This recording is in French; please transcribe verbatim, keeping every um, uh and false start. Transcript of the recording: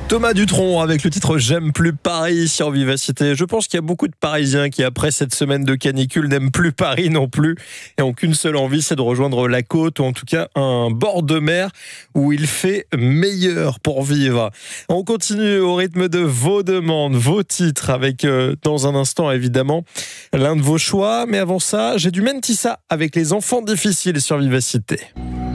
Thomas Dutronc avec le titre J'aime plus Paris sur Vivacité. Je pense qu'il y a beaucoup de Parisiens qui, après cette semaine de canicule, n'aiment plus Paris non plus et ont qu'une seule envie, c'est de rejoindre la côte ou en tout cas un bord de mer où il fait meilleur pour vivre. On continue au rythme de vos demandes, vos titres avec euh, dans un instant évidemment l'un de vos choix. Mais avant ça, j'ai du Mentissa avec les enfants difficiles sur Vivacité.